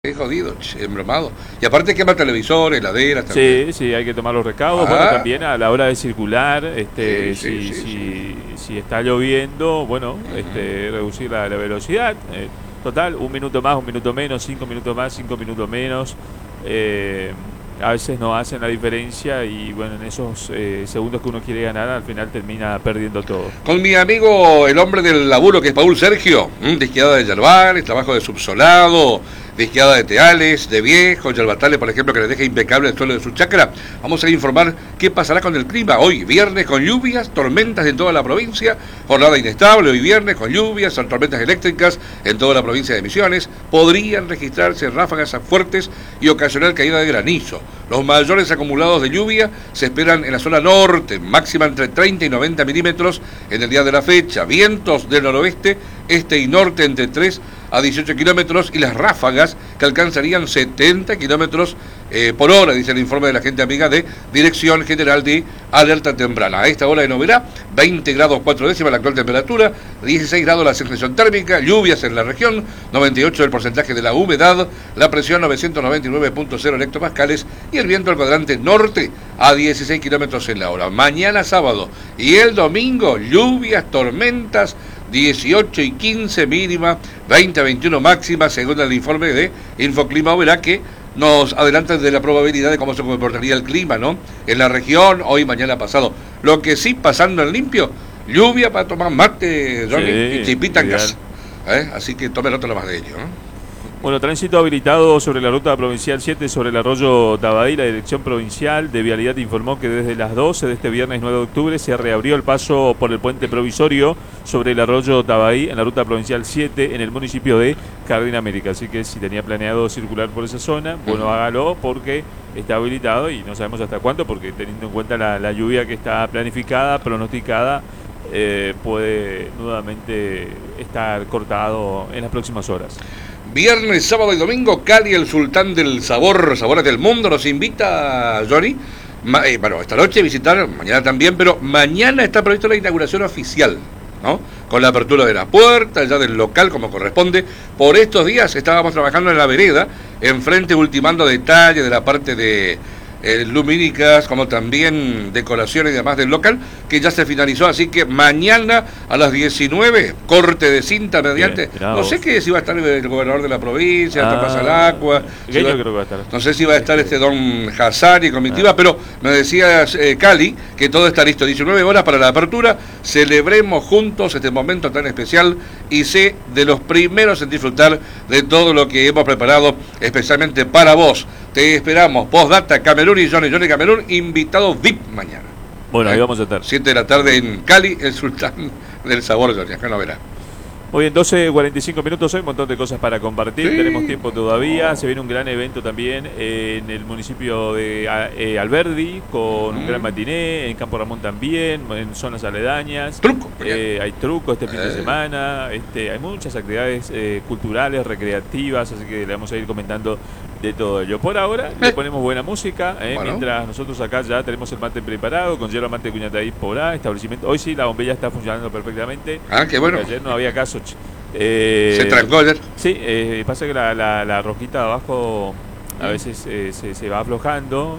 Es jodido, embromado. Y aparte quema televisores, heladeras también. Sí, sí, hay que tomar los recaudos. Bueno, también a la hora de circular, si está lloviendo, bueno, reducir la velocidad. Total, un minuto más, un minuto menos, 5 minutos más, 5 minutos menos. A veces no hacen la diferencia y bueno, en esos segundos que uno quiere ganar, al final termina perdiendo todo. Con mi amigo, el hombre del laburo, que es Paul Sergio, de izquierda de Yerbales, trabajo de subsolado, de izquierda de Teales, de Viejo, Yerbatales, por ejemplo, que le deja impecable el suelo de su chacra. Vamos a informar qué pasará con el clima. Hoy, viernes, con lluvias, tormentas en toda la provincia, jornada inestable, hoy viernes, con lluvias, tormentas eléctricas en toda la provincia de Misiones. Podrían registrarse ráfagas fuertes y ocasional caída de granizo. Los mayores acumulados de lluvia se esperan en la zona norte, máxima entre 30 y 90 milímetros en el día de la fecha. Vientos del noroeste, este y norte entre 3 a 18 kilómetros y las ráfagas que alcanzarían 70 kilómetros por hora, dice el informe de la gente amiga de Dirección General de Alerta Temprana. A esta hora de novedad, 20 grados 4 décimas la actual temperatura, 16 grados la sensación térmica, lluvias en la región, 98 el porcentaje de la humedad, la presión 999.0 hectopascales y el viento al cuadrante norte a 16 kilómetros en la hora. Mañana sábado y el domingo, lluvias, tormentas, 18 y 15 mínima, 20 a 21 máxima, según el informe de Infoclima Oberá, que nos adelanta de la probabilidad de cómo se comportaría el clima, ¿no? En la región, hoy, mañana, pasado. Lo que sí, pasando en limpio, lluvia para tomar mate, Johnny, y chipita en casa. Así que tome nota lo más de ello, ¿no? Bueno, tránsito habilitado sobre la ruta provincial 7 sobre el arroyo Tabadí. La Dirección Provincial de Vialidad informó que desde las 12 de este viernes 9 de octubre se reabrió el paso por el puente provisorio sobre el arroyo Tabadí en la ruta provincial 7 en el municipio de Jardín América. Así que si tenía planeado circular por esa zona, bueno, hágalo porque está habilitado y no sabemos hasta cuánto, porque teniendo en cuenta la lluvia que está planificada, pronosticada, puede nuevamente estar cortado en las próximas horas. Viernes, sábado y domingo, Cali, el sultán del sabor, sabores del mundo, nos invita, Johnny, bueno, esta noche visitar, mañana también, pero mañana está prevista la inauguración oficial, ¿no? Con la apertura de la puerta, ya del local como corresponde. Por estos días estábamos trabajando en la vereda, enfrente ultimando detalles de la parte de lumínicas, como también decoraciones y demás del local, que ya se finalizó, así que mañana a las 19, corte de cinta mediante, bien, no sé si va a estar el gobernador de la provincia, Tomás Alacua, yo creo que va a estar. No sé si va a estar don Hazard y comitiva, pero me decía Cali que todo está listo, 19 horas para la apertura, celebremos juntos este momento tan especial y sé de los primeros en disfrutar de todo lo que hemos preparado especialmente para vos. Te esperamos, postdata, Camerún y Johnny Camerún, invitado VIP mañana. Bueno, ahí vamos a estar. 7 de la tarde en Cali, el sultán del sabor, Johnny, acá no verá. Muy bien, 12:45 minutos, hay un montón de cosas para compartir, sí. Tenemos tiempo todavía, se viene un gran evento también en el municipio de Alberdi, con un gran matiné, en Campo Ramón también, en zonas aledañas. Truco. Hay truco este fin de semana, hay muchas actividades culturales, recreativas, así que le vamos a ir comentando de todo ello. Por ahora le ponemos buena música, bueno, mientras nosotros acá ya tenemos el mate preparado, con yerba mate Cuñataí Porá, establecimiento. Hoy sí la bombilla está funcionando perfectamente. Qué bueno. Ayer no había caso. ¿Se trancó ayer? Sí, pasa que la rojita de abajo a veces se va aflojando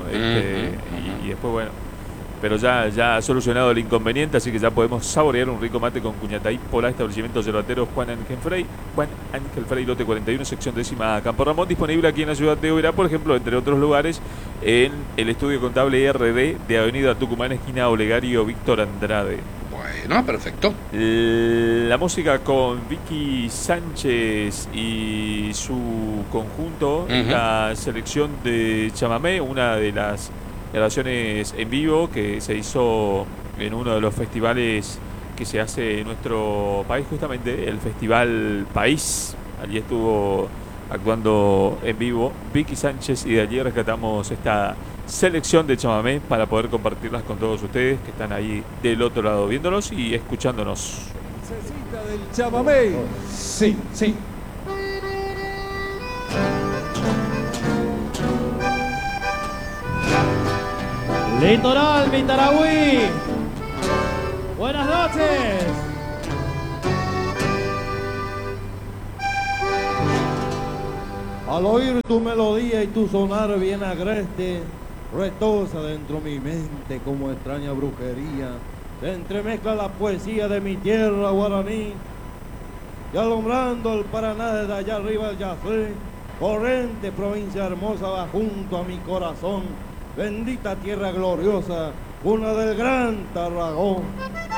y después, bueno, pero ya solucionado el inconveniente, así que ya podemos saborear un rico mate con Cuñataí Porá, establecimiento yerbatero Juan Ángel Frey, lote 41, sección 10ª, Campo Ramón, disponible aquí en la ciudad de Oberá, por ejemplo, entre otros lugares, en el estudio contable RD de Avenida Tucumán, esquina Olegario Víctor Andrade. Bueno, perfecto. La música con Vicky Sánchez y su conjunto, la selección de chamamé, una de las grabaciones en vivo que se hizo en uno de los festivales que se hace en nuestro país, justamente el Festival País. Allí estuvo actuando en vivo Vicky Sánchez y de allí rescatamos esta selección de chamamé para poder compartirlas con todos ustedes que están ahí del otro lado viéndonos y escuchándonos. ¿Necesita del chamamé? Sí, sí. Litoral, mi Tarahui. Buenas noches. Al oír tu melodía y tu sonar bien agreste, retosa dentro mi mente como extraña brujería. Se entremezcla la poesía de mi tierra guaraní y alumbrando el Paraná desde allá arriba el Yafé, corriente provincia hermosa va junto a mi corazón, bendita tierra gloriosa, cuna del gran Tarragón.